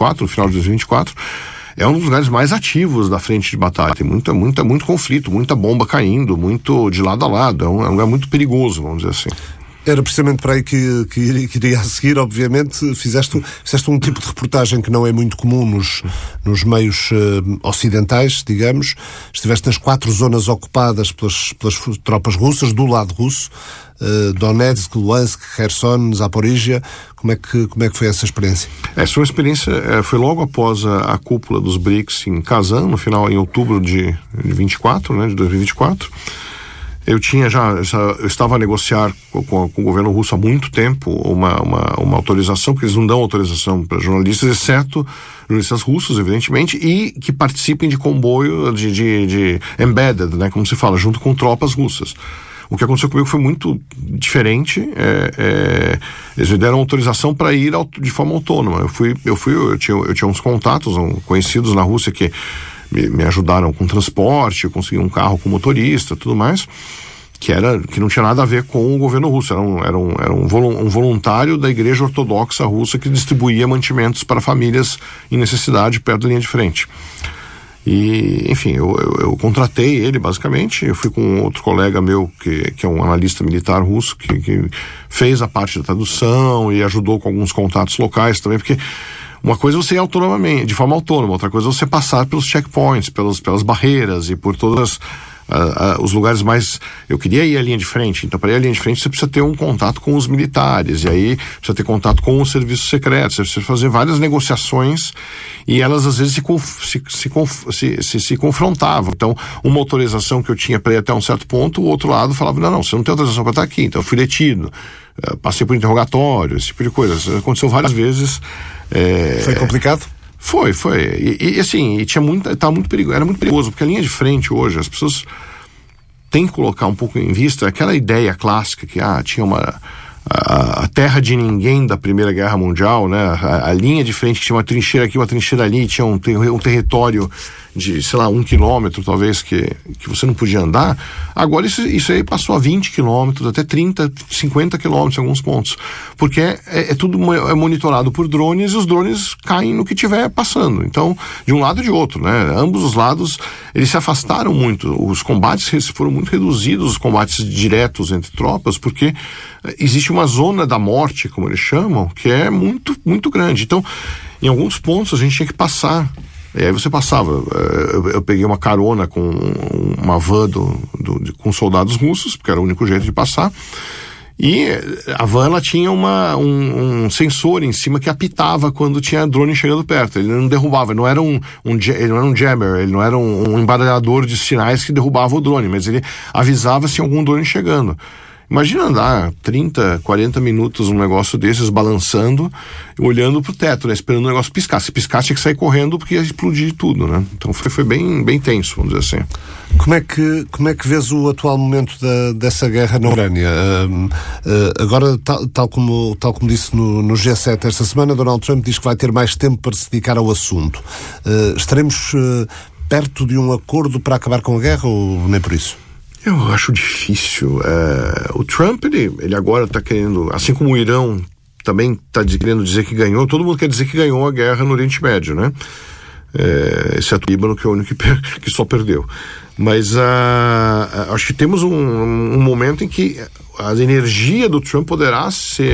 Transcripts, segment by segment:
2024, no final de 2024, é um dos lugares mais ativos da frente de batalha. Tem muito conflito, muita bomba caindo, muito de lado a lado. É um lugar muito perigoso, vamos dizer assim. Era precisamente para aí que iria a seguir, obviamente. Fizeste um tipo de reportagem que não é muito comum nos meios ocidentais, digamos. Estiveste nas 4 zonas ocupadas pelas tropas russas, do lado russo. Donetsk, Luhansk, Kherson, Zaporizhia. Como é que foi essa experiência? Essa foi uma experiência, foi logo após a cúpula dos BRICS em Kazan, no final, em outubro de 24, né, de 2024. Eu estava a negociar com o governo russo há muito tempo uma autorização, porque eles não dão autorização para jornalistas, exceto jornalistas russos, evidentemente, e que participem de comboio de embedded, né, como se fala, junto com tropas russas. O que aconteceu comigo foi muito diferente. Eles me deram autorização para ir de forma autônoma. Eu tinha uns contatos, conhecidos na Rússia que me ajudaram com transporte, eu consegui um carro com motorista, tudo mais, que não tinha nada a ver com o governo russo. Era um voluntário da Igreja Ortodoxa Russa que distribuía mantimentos para famílias em necessidade perto da linha de frente. E, enfim, eu contratei ele, basicamente. Eu fui com outro colega meu, que é um analista militar russo, que fez a parte da tradução e ajudou com alguns contatos locais também, porque uma coisa é você ir autonomamente, de forma autônoma, outra coisa é você passar pelos checkpoints, pelas barreiras e por todos os lugares mais... Eu queria ir à linha de frente, então para ir à linha de frente você precisa ter um contato com os militares, e aí precisa ter contato com os serviços secretos, você precisa fazer várias negociações, e elas às vezes se confrontavam. Então, uma autorização que eu tinha para ir até um certo ponto, o outro lado falava, não, você não tem autorização para estar aqui, então eu fui detido, passei por interrogatório, esse tipo de coisa. Isso aconteceu várias vezes. Foi complicado? Foi. E assim, era muito perigoso, porque a linha de frente hoje, as pessoas têm que colocar um pouco em vista aquela ideia clássica que tinha a terra de ninguém da Primeira Guerra Mundial, né? A linha de frente, que tinha uma trincheira aqui, uma trincheira ali, tinha um território de, 1 quilômetro, talvez, que você não podia andar. Agora isso aí passou a 20 quilômetros, até 30, 50 quilômetros em alguns pontos. Porque tudo monitorado por drones, e os drones caem no que estiver passando. Então, de um lado e de outro, né? Ambos os lados, eles se afastaram muito. Os combates foram muito reduzidos, os combates diretos entre tropas, porque existe uma zona da morte, como eles chamam, que é muito, muito grande. Então, em alguns pontos a gente tinha que passar. E aí você passava. Eu peguei uma carona com uma van com soldados russos, porque era o único jeito de passar. E a van, ela tinha um sensor em cima que apitava quando tinha drone chegando perto. Ele não derrubava, ele não era um jammer, ele não era um embaralhador de sinais que derrubava o drone, mas ele avisava se algum drone chegando. Imagina andar 30, 40 minutos um negócio desses balançando, olhando pro teto, né? Esperando o negócio piscar. Se piscar, tinha que sair correndo porque ia explodir tudo, né? Então foi bem, bem tenso, vamos dizer assim. Como é que vês o atual momento dessa guerra na Ucrânia? Agora, tal como disse no G7 esta semana, Donald Trump diz que vai ter mais tempo para se dedicar ao assunto. Estaremos perto de um acordo para acabar com a guerra ou nem por isso? Eu acho difícil. O Trump, ele agora está querendo, assim como o Irão também está querendo dizer que ganhou, todo mundo quer dizer que ganhou a guerra no Oriente Médio, né? Exceto o Líbano, que é o único que só perdeu. Mas acho que temos um momento em que a energia do Trump poderá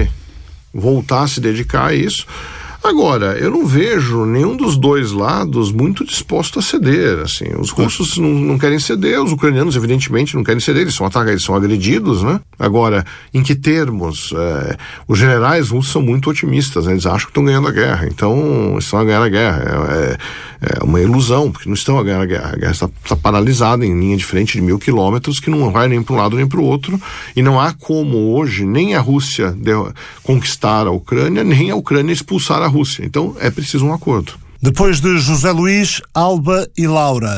voltar a se dedicar a isso. Agora, eu não vejo nenhum dos dois lados muito disposto a ceder, assim. Os russos não querem ceder, os ucranianos, evidentemente, não querem ceder, eles são agredidos, né? Agora, em que termos? Os generais russos são muito otimistas, né? Eles acham que estão ganhando a guerra, então estão a ganhar a guerra. É uma ilusão, porque não estão a ganhar a guerra. A guerra está paralisada em linha de frente de 1.000 quilômetros, que não vai nem para um lado nem para o outro, e não há como hoje nem a Rússia conquistar a Ucrânia, nem a Ucrânia expulsar a Rússia. Então é preciso um acordo. Depois de José Luís, Alba e Laura,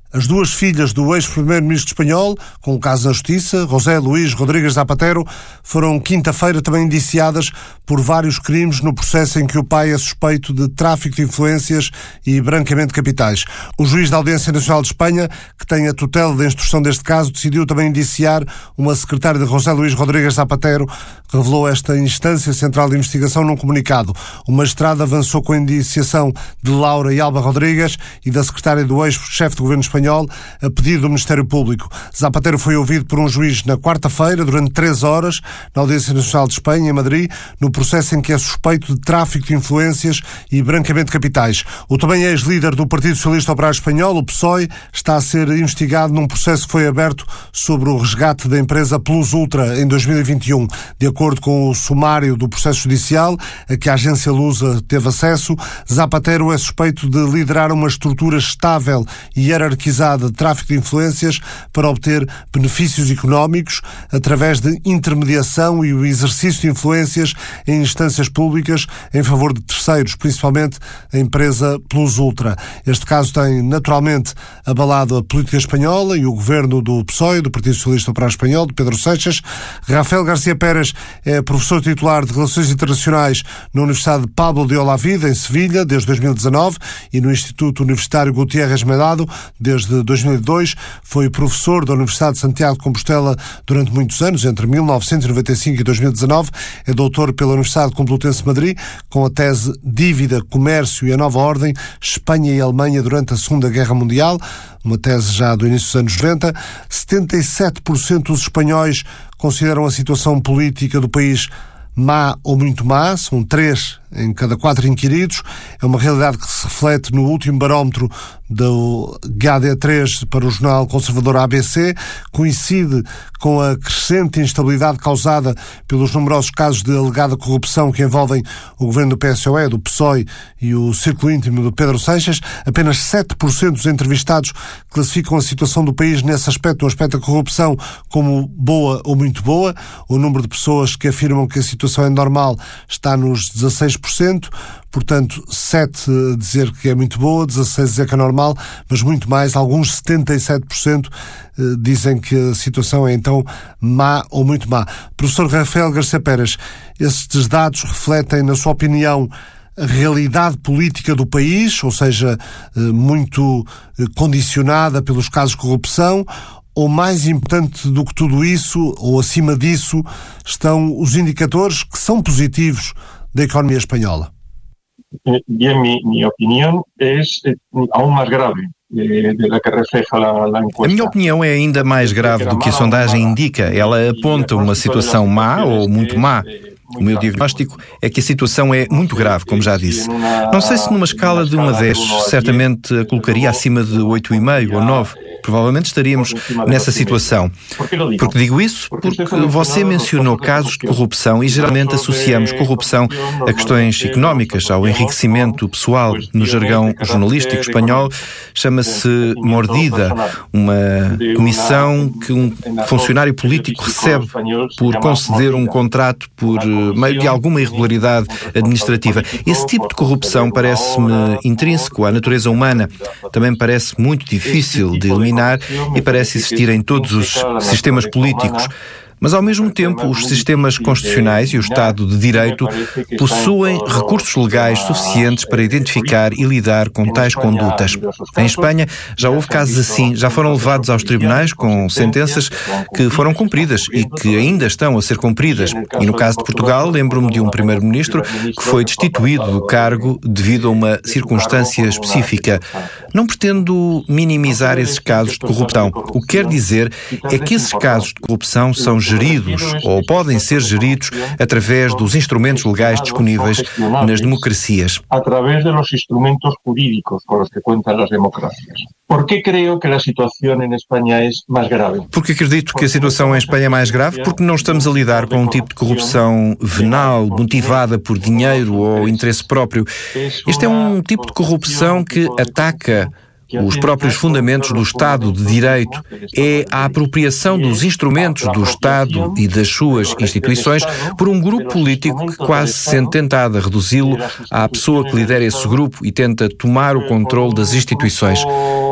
As duas filhas do ex-primeiro-ministro espanhol, com o caso na Justiça, José Luís Rodríguez Zapatero, foram quinta-feira também indiciadas por vários crimes no processo em que o pai é suspeito de tráfico de influências e branqueamento de capitais. O juiz da Audiência Nacional de Espanha, que tem a tutela da instrução deste caso, decidiu também indiciar uma secretária de José Luís Rodríguez Zapatero, revelou esta instância central de investigação num comunicado. O magistrado avançou com a indiciação de Laura e Alba Rodríguez e da secretária do ex-chefe do governo espanhol, a pedido do Ministério Público. Zapatero foi ouvido por um juiz na quarta-feira, durante 3 horas, na Audiência Nacional de Espanha, em Madrid, no processo em que é suspeito de tráfico de influências e branqueamento de capitais. O também ex-líder do Partido Socialista Operário Espanhol, o PSOE, está a ser investigado num processo que foi aberto sobre o resgate da empresa Plus Ultra em 2021. De acordo com o sumário do processo judicial, a que a agência Lusa teve acesso, Zapatero é suspeito de liderar uma estrutura estável e hierarquizada de tráfico de influências para obter benefícios económicos através de intermediação e o exercício de influências em instâncias públicas em favor de terceiros, principalmente a empresa Plus Ultra. Este caso tem naturalmente abalado a política espanhola e o governo do PSOE, do Partido Socialista Operário Espanhol, de Pedro Seixas. Rafael García Pérez é professor titular de Relações Internacionais na Universidade Pablo de Olavide, em Sevilha, desde 2019, e no Instituto Universitário Gutiérrez Mellado, desde 2002, foi professor da Universidade de Santiago de Compostela durante muitos anos, entre 1995 e 2019, é doutor pela Universidade Complutense de Madrid, com a tese Dívida, Comércio e a Nova Ordem, Espanha e Alemanha durante a Segunda Guerra Mundial, uma tese já do início dos anos 90. 77% dos espanhóis consideram a situação política do país má ou muito má, são 3 em cada 4 inquiridos. É uma realidade que se reflete no último barómetro do GAD3 para o jornal conservador ABC, coincide com a crescente instabilidade causada pelos numerosos casos de alegada corrupção que envolvem o governo do PSOE, do PSOE e o círculo íntimo de Pedro Seixas. Apenas 7% dos entrevistados classificam a situação do país nesse aspecto, no aspecto da corrupção, como boa ou muito boa. O número de pessoas que afirmam que a situação é normal está nos 16%, portanto 7 dizer que é muito boa, 16 dizer que é normal, mas muito mais, alguns 77% dizem que a situação é então má ou muito má. Professor Rafael García Pérez, estes dados refletem, na sua opinião, a realidade política do país, ou seja, muito condicionada pelos casos de corrupção, ou mais importante do que tudo isso, ou acima disso, estão os indicadores que são positivos da economia espanhola? Bien, mi opinión es aún más grave de la que refleja la encuesta. A minha opinião é ainda mais grave do que a sondagem indica. Ela aponta uma situação má ou muito má. O meu diagnóstico é que a situação é muito grave, como já disse. Não sei se numa escala de 1 a 10, certamente a colocaria acima de 8,5 ou 9. Provavelmente estaríamos nessa situação. Porque digo isso? Porque você mencionou casos de corrupção e geralmente associamos corrupção a questões económicas, ao enriquecimento pessoal. No jargão jornalístico espanhol chama-se mordida, uma comissão que um funcionário político recebe por conceder um contrato por meio de alguma irregularidade administrativa. Esse tipo de corrupção parece-me intrínseco à natureza humana. Também me parece muito difícil de eliminar e parece existir em todos os sistemas políticos. Mas, ao mesmo tempo, os sistemas constitucionais e o Estado de Direito possuem recursos legais suficientes para identificar e lidar com tais condutas. Em Espanha, já houve casos assim, já foram levados aos tribunais com sentenças que foram cumpridas e que ainda estão a ser cumpridas. E no caso de Portugal, lembro-me de um primeiro-ministro que foi destituído do cargo devido a uma circunstância específica. Não pretendo minimizar esses casos de corrupção. O que quero dizer é que esses casos de corrupção são geridos ou podem ser geridos através dos instrumentos legais disponíveis nas democracias. Através dos instrumentos jurídicos com os que contam as democracias. Por que creio que a situação em Espanha é mais grave? Porque acredito que a situação em Espanha é mais grave porque não estamos a lidar com um tipo de corrupção venal, motivada por dinheiro ou interesse próprio. Este é um tipo de corrupção que ataca os próprios fundamentos do Estado de Direito. É a apropriação dos instrumentos do Estado e das suas instituições por um grupo político que quase se sente tentado a reduzi-lo à pessoa que lidera esse grupo e tenta tomar o controle das instituições.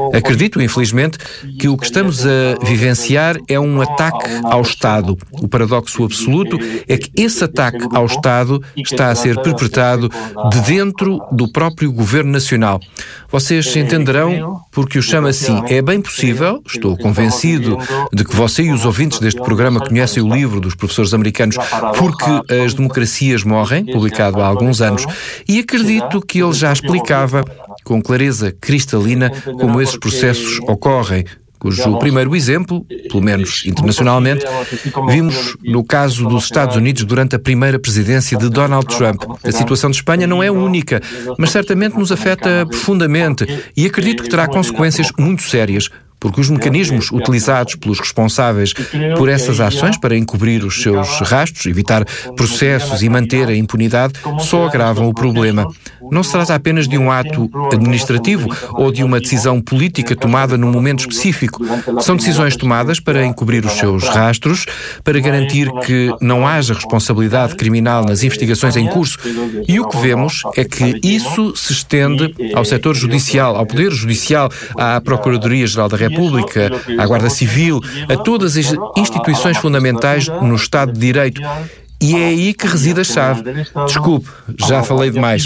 Acredito, infelizmente, que o que estamos a vivenciar é um ataque ao Estado. O paradoxo absoluto é que esse ataque ao Estado está a ser perpetrado de dentro do próprio Governo Nacional. Vocês entenderão porque o chamo assim. É bem possível, estou convencido de que você e os ouvintes deste programa conhecem o livro dos professores americanos Porque as Democracias Morrem, publicado há alguns anos, e acredito que ele já explicava com clareza cristalina como esses processos ocorrem, cujo primeiro exemplo, pelo menos internacionalmente, vimos no caso dos Estados Unidos durante a primeira presidência de Donald Trump. A situação de Espanha não é única, mas certamente nos afeta profundamente e acredito que terá consequências muito sérias, porque os mecanismos utilizados pelos responsáveis por essas ações para encobrir os seus rastros, evitar processos e manter a impunidade, só agravam o problema. Não se trata apenas de um ato administrativo ou de uma decisão política tomada num momento específico. São decisões tomadas para encobrir os seus rastros, para garantir que não haja responsabilidade criminal nas investigações em curso. E o que vemos é que isso se estende ao setor judicial, ao Poder Judicial, à Procuradoria-Geral da República, à Guarda Civil, a todas as instituições fundamentais no Estado de Direito. E é aí que reside a chave. Desculpe, já falei demais.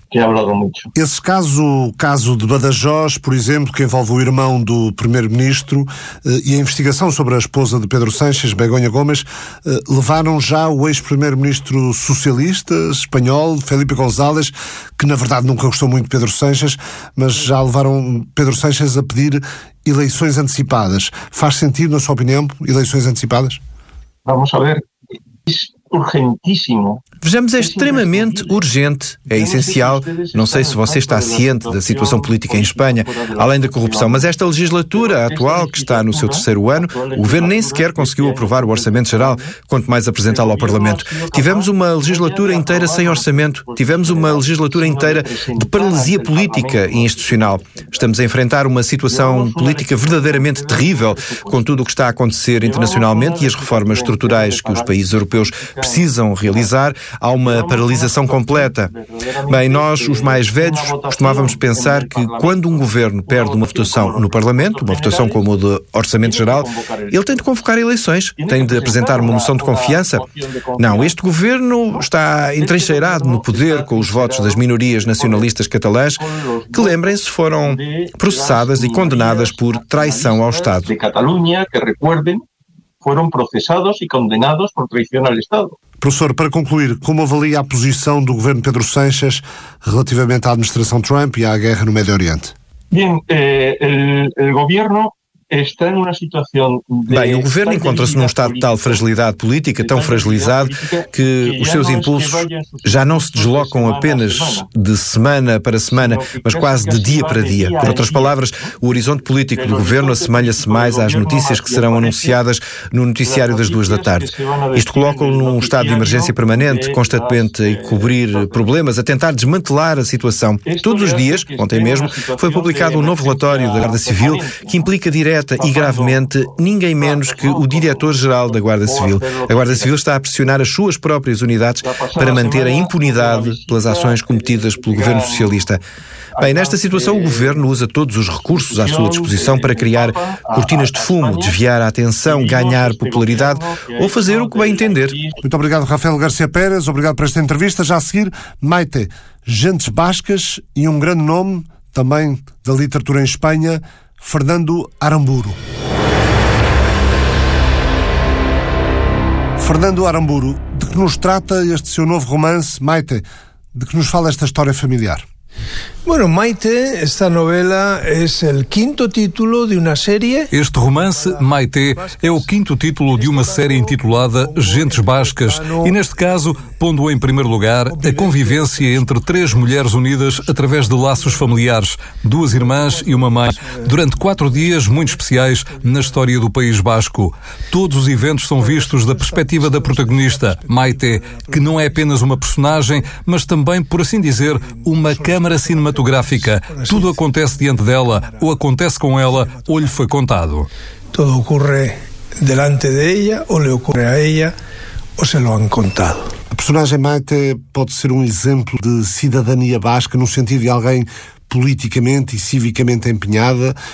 Esse caso de Badajoz, por exemplo, que envolve o irmão do primeiro-ministro e a investigação sobre a esposa de Pedro Sánchez, Begoña Gomes, levaram já o ex-primeiro-ministro socialista espanhol, Felipe González, que na verdade nunca gostou muito de Pedro Sánchez, mas já levaram Pedro Sánchez a pedir eleições antecipadas. Faz sentido, na sua opinião, eleições antecipadas? Vamos a ver. Urgentíssimo. Vejamos, é extremamente urgente, é essencial. Não sei se você está ciente da situação política em Espanha, além da corrupção, mas esta legislatura atual, que está no seu terceiro ano, o governo nem sequer conseguiu aprovar o Orçamento Geral, quanto mais apresentá-lo ao Parlamento. Tivemos uma legislatura inteira sem orçamento, tivemos uma legislatura inteira de paralisia política e institucional. Estamos a enfrentar uma situação política verdadeiramente terrível, com tudo o que está a acontecer internacionalmente e as reformas estruturais que os países europeus precisam realizar. Há uma paralisação completa. Bem, nós, os mais velhos, costumávamos pensar que quando um governo perde uma votação no Parlamento, uma votação como o de Orçamento Geral, ele tem de convocar eleições, tem de apresentar uma moção de confiança. Não, este governo está entrincheirado no poder com os votos das minorias nacionalistas catalãs, que, lembrem-se, foram processadas e condenadas por traição ao Estado. Foram processados e condenados por traição ao Estado. Professor, para concluir, como avalia a posição do governo Pedro Sánchez relativamente à administração Trump e à guerra no Médio Oriente? Bem, o governo está numa situação de... Bem, o governo encontra-se num estado de tal fragilidade política, tão fragilizado, que os seus impulsos já não se deslocam apenas de semana para semana, mas quase de dia para dia. Por outras palavras, o horizonte político do governo assemelha-se mais às notícias que serão anunciadas no noticiário das 14h. Isto coloca-o num estado de emergência permanente, constantemente a cobrir problemas, a tentar desmantelar a situação. Todos os dias, ontem mesmo, foi publicado um novo relatório da Guarda Civil que implica direta e gravemente ninguém menos que o diretor-geral da Guarda Civil. A Guarda Civil está a pressionar as suas próprias unidades para manter a impunidade pelas ações cometidas pelo governo socialista. Bem, nesta situação o governo usa todos os recursos à sua disposição para criar cortinas de fumo, desviar a atenção, ganhar popularidade ou fazer o que bem entender. Muito obrigado, Rafael García Pérez. Obrigado por esta entrevista. Já a seguir, Maite, Gentes Bascas e um grande nome também da literatura em Espanha, Fernando Aramburu. Fernando Aramburu, de que nos trata este seu novo romance, Maite? De que nos fala esta história familiar? Bueno, Maite, esta novela es el quinto título de una serie. Este romance, Maite, é o quinto título de uma série intitulada Gentes Bascas e, neste caso, pondo em primeiro lugar a convivência entre três mulheres unidas através de laços familiares, duas irmãs e uma mãe, durante 4 dias muito especiais na história do País Basco. Todos os eventos são vistos da perspectiva da protagonista, Maite, que não é apenas uma personagem, mas também, por assim dizer, uma câmara cinematográfica. Tudo acontece diante dela, ou acontece com ela, ou lhe foi contado. Tudo ocorre delante de ella, ou lhe ocorre a ella, ou se lo han contado. A personagem Maite pode ser um exemplo de cidadania basca, no sentido de alguém politicamente e civicamente empenhada,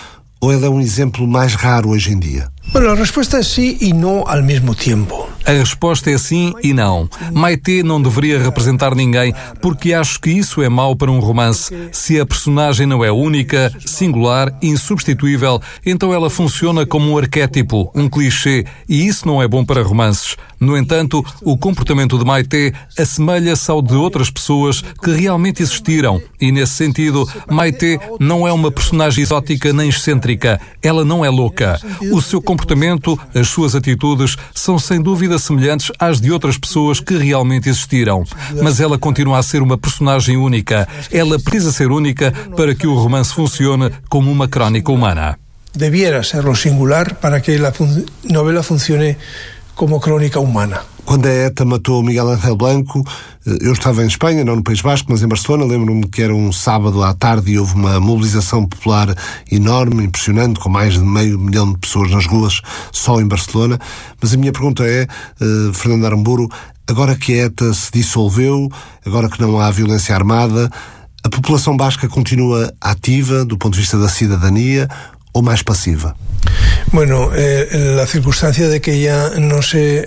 ou ela é um exemplo mais raro hoje em dia? Bueno, a resposta é sim e não ao mesmo tempo. A resposta é sim e não. Maite não deveria representar ninguém, porque acho que isso é mau para um romance. Se a personagem não é única, singular, insubstituível, então ela funciona como um arquétipo, um clichê, e isso não é bom para romances. No entanto, o comportamento de Maite assemelha-se ao de outras pessoas que realmente existiram, e nesse sentido, Maite não é uma personagem exótica nem excêntrica. Ela não é louca. O seu comportamento, as suas atitudes, são sem dúvida semelhantes às de outras pessoas que realmente existiram. Mas ela continua a ser uma personagem única. Ela precisa ser única para que o romance funcione como uma crónica humana. Debiera serlo singular para que a novela funcione como crónica humana. Quando a ETA matou Miguel Ángel Blanco, eu estava em Espanha, não no País Basco, mas em Barcelona. Lembro-me que era um sábado à tarde e houve uma mobilização popular enorme, impressionante, com mais de 500 mil de pessoas nas ruas, só em Barcelona. Mas a minha pergunta é, Fernando Aramburu, agora que a ETA se dissolveu, agora que não há violência armada, a população basca continua ativa do ponto de vista da cidadania ou mais passiva? Bueno, la circunstancia de que ya no se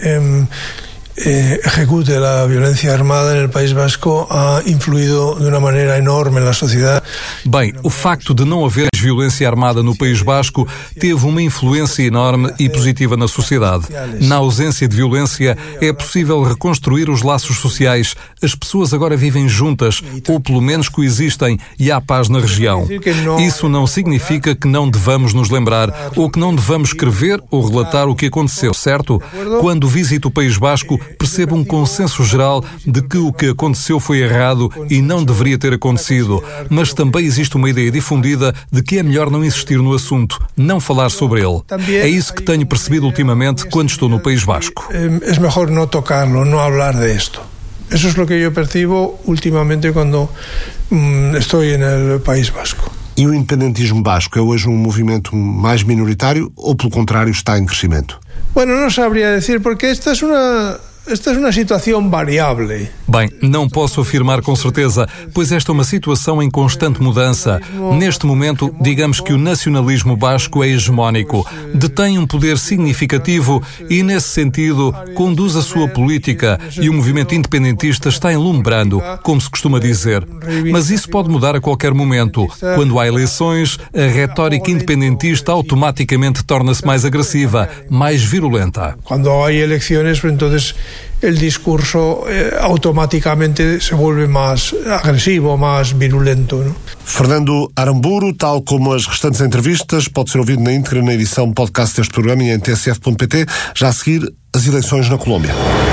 ejecute la violencia armada en el País Vasco ha influido de uma maneira enorme na sociedade. Bem, o facto de não haver violência armada no País Basco teve uma influência enorme e positiva na sociedade. Na ausência de violência, é possível reconstruir os laços sociais. As pessoas agora vivem juntas, ou pelo menos coexistem, e há paz na região. Isso não significa que não devamos nos lembrar, ou que não devamos escrever ou relatar o que aconteceu, certo? Quando visito o País Basco, percebo um consenso geral de que o que aconteceu foi errado e não deveria ter acontecido, mas também existe uma ideia difundida de que é melhor não insistir no assunto, não falar sobre ele. É isso que tenho percebido ultimamente quando estou no País Basco. É melhor não tocá-lo, não falar disto. Isso é o que eu percebo ultimamente quando estou no País Basco. E o independentismo basco é hoje um movimento mais minoritário ou, pelo contrário, está em crescimento? Bueno, não saberia dizer, porque esta é uma situação variável. Bem, não posso afirmar com certeza, pois esta é uma situação em constante mudança. Neste momento, digamos que o nacionalismo basco é hegemónico, detém um poder significativo e, nesse sentido, conduz a sua política e o movimento independentista está enlumbrando, como se costuma dizer. Mas isso pode mudar a qualquer momento. Quando há eleições, a retórica independentista automaticamente torna-se mais agressiva, mais virulenta. Quando há eleições, então o discurso automaticamente se vuelve mais agressivo, mais virulento, não? Fernando Aramburu, tal como as restantes entrevistas, pode ser ouvido na íntegra na edição podcast deste programa e em tsf.pt. Já a seguir, as eleições na Colômbia.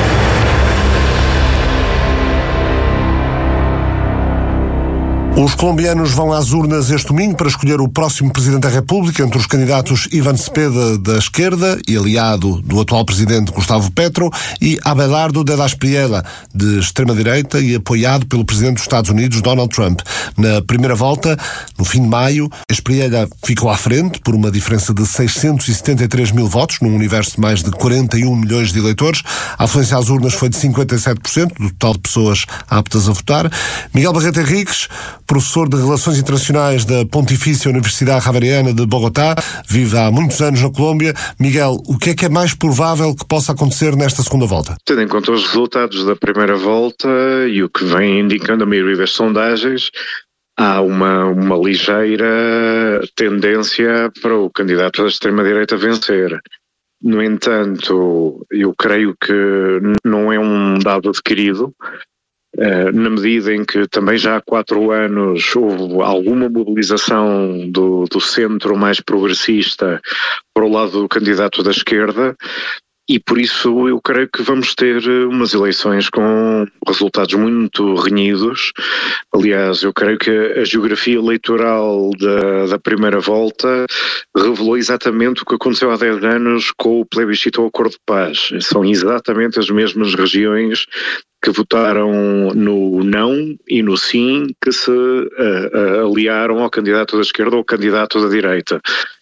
Os colombianos vão às urnas este domingo para escolher o próximo Presidente da República entre os candidatos Iván Cepeda, da esquerda e aliado do atual Presidente Gustavo Petro, e Abelardo de la Espriella, de extrema-direita e apoiado pelo Presidente dos Estados Unidos, Donald Trump. Na primeira volta, no fim de maio, Espriella ficou à frente por uma diferença de 673 mil votos, num universo de mais de 41 milhões de eleitores. A afluência às urnas foi de 57% do total de pessoas aptas a votar. Miguel Barreto Henriques, professor de Relações Internacionais da Pontifícia Universidade Javeriana de Bogotá, vive há muitos anos na Colômbia. Miguel, o que é mais provável que possa acontecer nesta segunda volta? Tendo em conta os resultados da primeira volta e o que vem indicando a maioria das sondagens, há uma ligeira tendência para o candidato da extrema-direita vencer. No entanto, eu creio que não é um dado adquirido, na medida em que também já há 4 anos houve alguma mobilização do centro mais progressista para o lado do candidato da esquerda, e por isso eu creio que vamos ter umas eleições com resultados muito renhidos. Aliás, eu creio que a geografia eleitoral da primeira volta revelou exatamente o que aconteceu há 10 anos com o plebiscito ao Acordo de Paz. São exatamente as mesmas regiões que votaram no não e no sim, que se aliaram ao candidato da esquerda ou ao candidato da direita.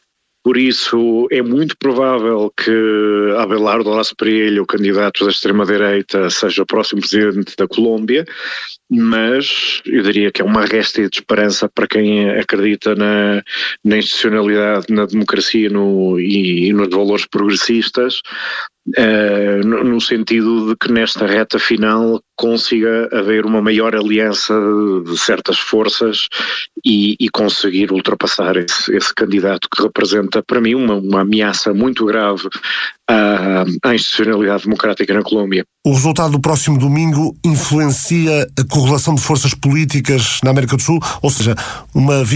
Por isso, é muito provável que Abelardo Laspriello, o candidato da extrema-direita, seja o próximo presidente da Colômbia, mas eu diria que é uma réstia de esperança para quem acredita na institucionalidade, na democracia e nos valores progressistas, no sentido de que nesta reta final consiga haver uma maior aliança de certas forças e conseguir ultrapassar esse candidato que representa para mim uma ameaça muito grave à institucionalidade democrática na Colômbia. O resultado do próximo domingo influencia a correlação de forças políticas na América do Sul, ou seja, uma